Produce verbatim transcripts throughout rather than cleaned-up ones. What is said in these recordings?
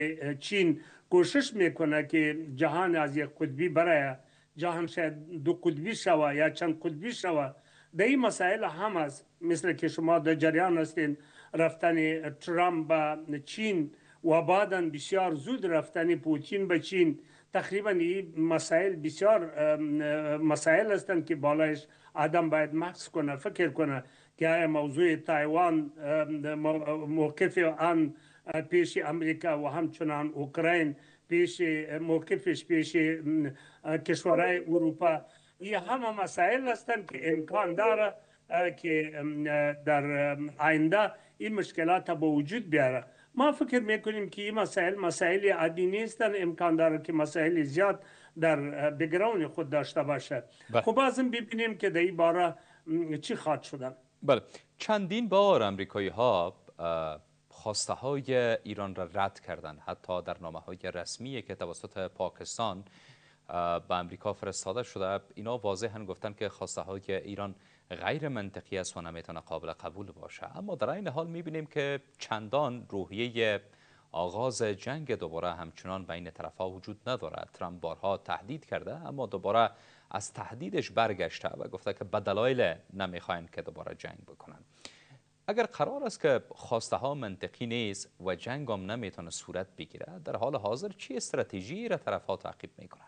چین کوشش میکنه که جهان از یک قطبی برای جهان شاید دو قطبی شوه یا چند قطبی شوه. در این مسائل هم است، مثل که شما در جریان هستین رفتن ترامپ به چین و بعدا بسیار زود رفتن پوتین به چین. تقریبا این مسائل بسیار مسائل هستند که بالایش آدم باید مکس کنه، فکر کنه که موضوع تایوان موقف آن پیش امریکا و همچنان اوکراین پیش موقفش پیش کشورهای اروپا، این همه مسائل هستند که امکان داره که در آینده این مشکلات به وجود بیاره. ما فکر میکنیم که این مسائل مسائل عادی نیستن، امکان داره که مسائل زیاد در بگراون خود داشته باشه. بله. خب بازم ببینیم که در این باره چی خواهد شدن. بله، چندین بار امریکایی ها خواسته های ایران را رد کردند، حتی در نامه های رسمی که توسط پاکستان به امریکا فرستاده شده اینا واضحا گفتن که خواسته های ایران غیر منطقی است و نمیتونه قابل قبول باشه. اما در این حال میبینیم که چندان روحیه آغاز جنگ دوباره همچنان بین طرفها وجود نداره. ترامپ بارها تهدید کرده اما دوباره از تهدیدش برگشته و گفته که به دلایل نمیخواین که دوباره جنگ بکنن. اگر قرار است که خواسته ها منطقی نیست و جنگ هم نمیتونه صورت بگیره، در حال حاضر چی استراتژی را طرفها تعقیب میکنن؟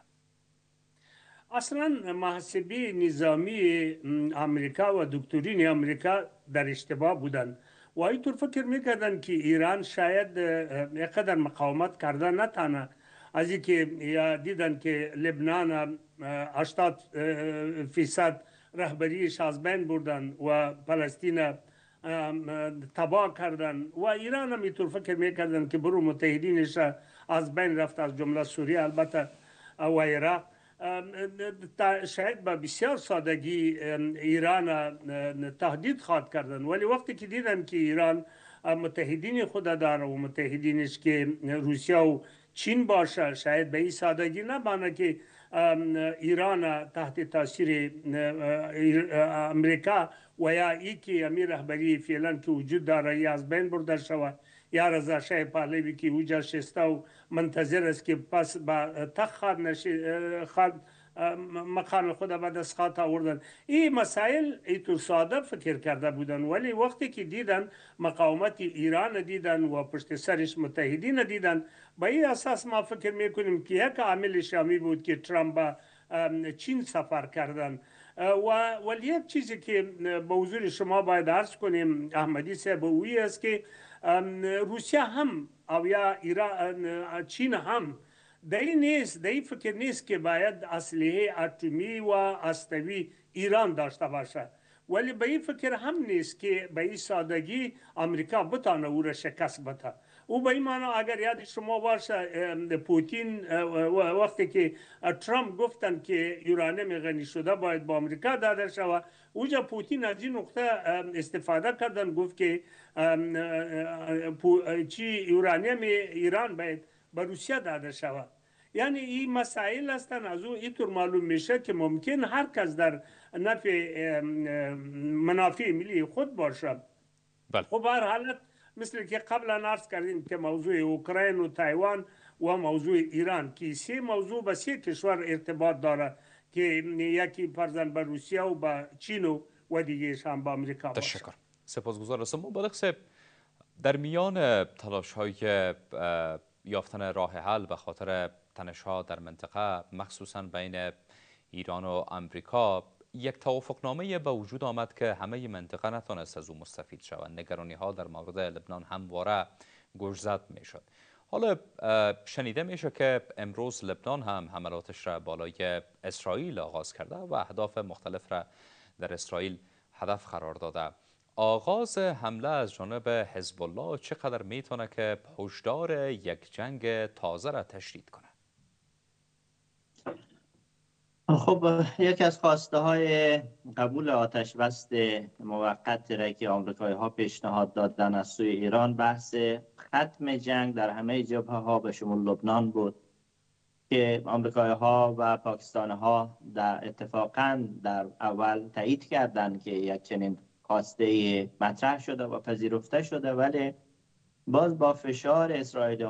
اصلا محاسبه نظامی امریکا و دکترین امریکا در اشتباه بودن و اینطور فکر میکردن که ایران شاید یقدر مقاومت کرده نتانه، از اینکه دیدن که لبنان هشتاد فیصد رهبریش از بین بردن و فلسطین تباه کردن و ایران هم اینطور فکر میکردن که برو متحدینش از بین رفت، از جمله سوریه البته و عراق. شاید با بسیار سادگی ایران تهدید خواهد کردن، ولی وقتی که دیدن که ایران متحدین خود داره و متحدینش که روسیه و چین باشه، شاید به این سادگی نبانه که ایران تحت تاثیر امریکا و یا ای که امیر رهبری فعلا که وجود داره ای از بین برده شود، یا رضا شاه پهلوی که وجود شسته و منتظر است که پس با تخت نشی خود مقام خود به دست خواهد آوردن. این مسائل اینطور ساده فکر کرده بودن، ولی وقتی که دیدن مقاومت ایران دیدن و پشت سرش متحدین دیدن، با این اساس ما فکر میکنیم که یک عامل شامی بود که ترامپ چین سفر کردن. و ولی یک چیزی که به حضور شما باید عرض کنیم احمدی صاحب اوی است که روسیه هم او یا ایران چین هم در این نیست، در این فکر نیست که باید اسلحه اتمی و هسته‌ای ایران داشته باشه، ولی به این فکر هم نیست که به این سادگی امریکا بتانه او را شکست بده. او به این معنی اگر یاد شما باشه پوتین وقتی که ترامپ گفتن که یورانیم غنی شده باید با امریکا داده شود، اوجا پوتین از این نقطه استفاده کردن، گفت که چی یورانیم ایران باید به روسیه داده شود. یعنی این مسائل هستن، از او اینطور معلوم میشه که ممکن هر کس در نفع منافع ملی خود باشه. بله. خب هر حالت مثل که قبلا عرض کردیم که موضوع اوکراین و تایوان و موضوع ایران که سه موضوع به سه کشور ارتباط داره که یکی فرزند به روسیه و به چین و دیگه هم به امریکا باشه. تشکر. سپاسگزار هستم. مبارک صاحب، در میان تلاش های یافتن راه حل به خاطر تنش‌ها در منطقه مخصوصا بین ایران و امریکا، یک توافقنامه به وجود آمد که همه منطقه نتونست از او مستفید شوند. نگرانی ها در مورد لبنان همواره گوشزد میشد. حالا شنیده میشه که امروز لبنان هم حملاتش را بالای اسرائیل آغاز کرده و اهداف مختلف را در اسرائیل هدف قرار داده. آغاز حمله از جانب حزب الله چقدر میتونه که هشدار یک جنگ تازه را تشدید کنه؟ خب یکی از خواسته های قبول آتش بس موقت را که آمریکایی ها پیشنهاد دادن از سوی ایران بحث ختم جنگ در همه جبهه ها به شمول لبنان بود که آمریکایی ها و پاکستانی ها در اتفاقا در اول تایید کردند که یک چنین خواسته مطرح شده و پذیرفته شده، ولی باز با فشار اسرائیل